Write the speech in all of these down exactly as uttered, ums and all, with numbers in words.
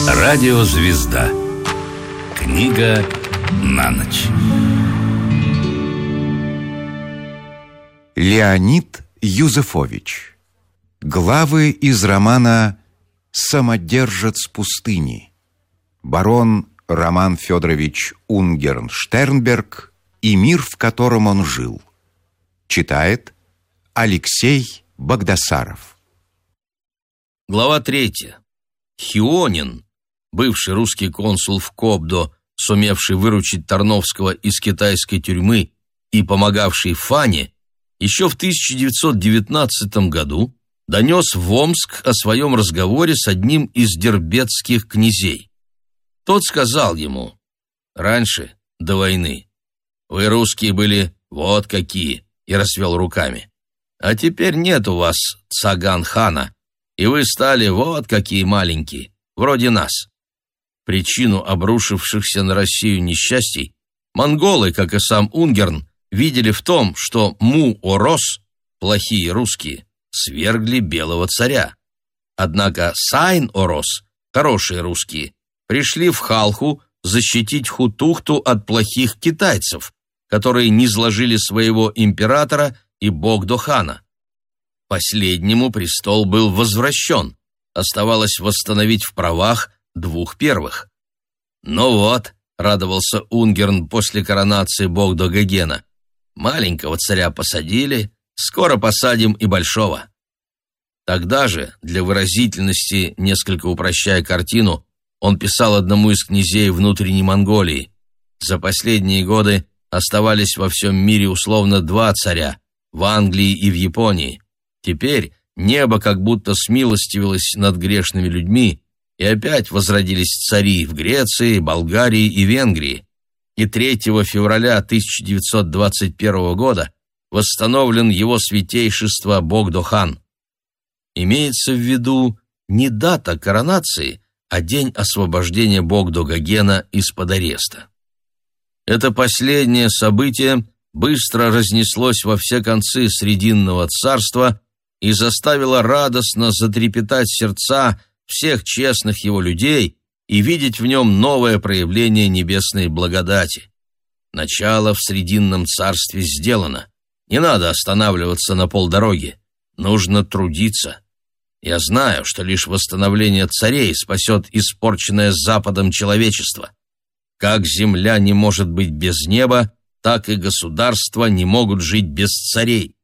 Радиозвезда. Книга на ночь. Леонид Юзефович. Главы из романа «Самодержец пустыни». Барон Роман Федорович Унгерн-Штернберг и мир, в котором он жил. Читает Алексей Багдасаров. Глава третья. Хионин, бывший русский консул в Кобдо, сумевший выручить Тарновского из китайской тюрьмы и помогавший Фане, еще в тысяча девятьсот девятнадцатом году донес в Омск о своем разговоре с одним из дербетских князей. Тот сказал ему: «Раньше, до войны, вы, русские, были вот какие», и развел руками. «А теперь нет у вас Цаган-хана, и вы стали вот какие маленькие, вроде нас». Причину обрушившихся на Россию несчастий монголы, как и сам Унгерн, видели в том, что Му-Орос, плохие русские, свергли белого царя. Однако Сайн-Орос, хорошие русские, пришли в Халху защитить Хутухту от плохих китайцев, которые низложили своего императора и Богдо-хана. Последнему престол был возвращен, оставалось восстановить в правах двух первых. «Ну вот», — радовался Унгерн после коронации Богдо-Гогена, «маленького царя посадили, скоро посадим и большого». Тогда же, для выразительности, несколько упрощая картину, он писал одному из князей внутренней Монголии: «За последние годы оставались во всем мире условно два царя, в Англии и в Японии. Теперь небо как будто смилостивилось над грешными людьми, и опять возродились цари в Греции, Болгарии и Венгрии. И третьего февраля тысяча девятьсот двадцать первого года восстановлен его святейшество Богдо-хан». Имеется в виду не дата коронации, а день освобождения Богдо-Гогена из-под ареста. Это последнее событие быстро разнеслось во все концы Срединного царства и заставило радостно затрепетать сердца всех честных его людей и видеть в нем новое проявление небесной благодати. Начало в Срединном царстве сделано. Не надо останавливаться на полдороги. Нужно трудиться. Я знаю, что лишь восстановление царей спасет испорченное Западом человечество. Как земля не может быть без неба, так и государства не могут жить без царей.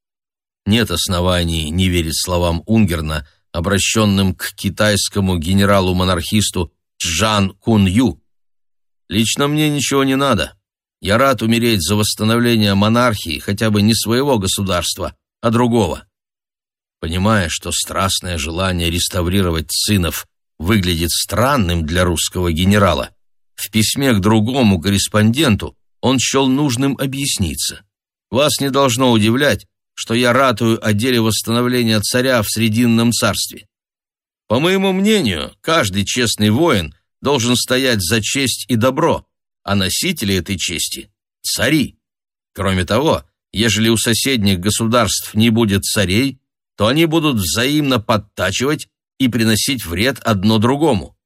Нет оснований не верить словам Унгерна, обращенным к китайскому генералу-монархисту Чжан Кун-Ю. «Лично мне ничего не надо. Я рад умереть за восстановление монархии, хотя бы не своего государства, а другого». Понимая, что страстное желание реставрировать цинов выглядит странным для русского генерала, в письме к другому корреспонденту он счел нужным объясниться. «Вас не должно удивлять, что я ратую о деле восстановления царя в Срединном царстве. По моему мнению, каждый честный воин должен стоять за честь и добро, а носители этой чести — цари. Кроме того, ежели у соседних государств не будет царей, то они будут взаимно подтачивать и приносить вред одно другому».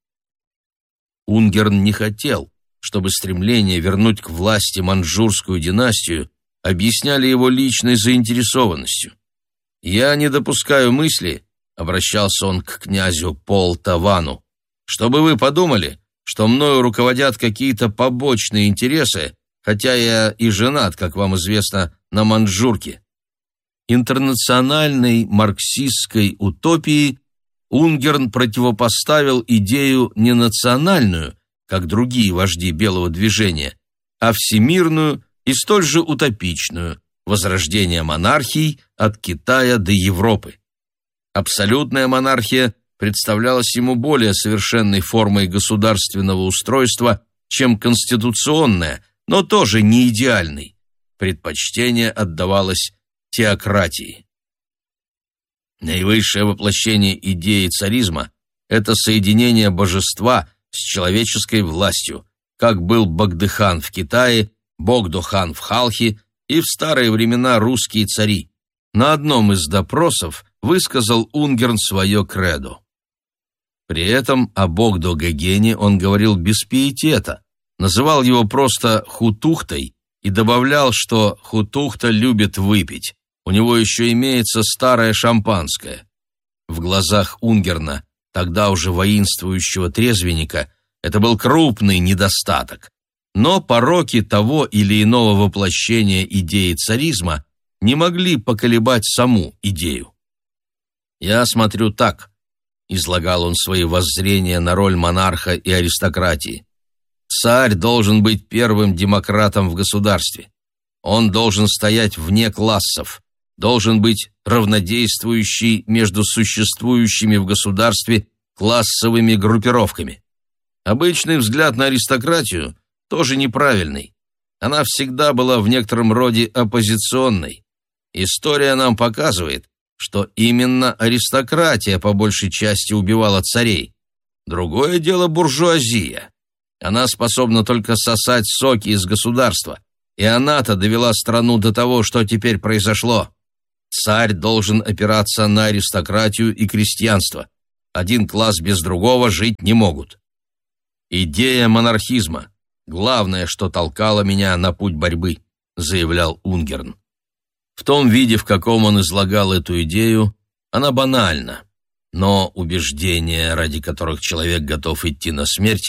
Унгерн не хотел, чтобы стремление вернуть к власти маньчжурскую династию объясняли его личной заинтересованностью. «Я не допускаю мысли», — обращался он к князю Пол-Тавану, «чтобы вы подумали, что мною руководят какие-то побочные интересы, хотя я и женат, как вам известно, на маньчжурке». Интернациональной марксистской утопии Унгерн противопоставил идею не национальную, как другие вожди белого движения, а всемирную и столь же утопичную – возрождение монархий от Китая до Европы. Абсолютная монархия представлялась ему более совершенной формой государственного устройства, чем конституционная, но тоже не идеальной. Предпочтение отдавалось теократии. Наивысшее воплощение идеи царизма – это соединение божества с человеческой властью, как был Богдыхан в Китае, Богдо-хан в Халхе и в старые времена русские цари. На одном из допросов высказал Унгерн свое кредо. При этом о Богдо Гогене он говорил без пиетета, называл его просто Хутухтой и добавлял, что Хутухта любит выпить. У него еще имеется старое шампанское. В глазах Унгерна, тогда уже воинствующего трезвенника, это был крупный недостаток. Но пороки того или иного воплощения идеи царизма не могли поколебать саму идею. «Я смотрю так», — излагал он свои воззрения на роль монарха и аристократии. «Царь должен быть первым демократом в государстве. Он должен стоять вне классов, должен быть равнодействующий между существующими в государстве классовыми группировками. Обычный взгляд на аристократию тоже неправильный. Она всегда была в некотором роде оппозиционной. История нам показывает, что именно аристократия по большей части убивала царей. Другое дело буржуазия. Она способна только сосать соки из государства, и она-то довела страну до того, что теперь произошло. Царь должен опираться на аристократию и крестьянство. Один класс без другого жить не могут. Идея монархизма — главное, что толкало меня на путь борьбы», — заявлял Унгерн. В том виде, в каком он излагал эту идею, она банальна, но убеждения, ради которых человек готов идти на смерть,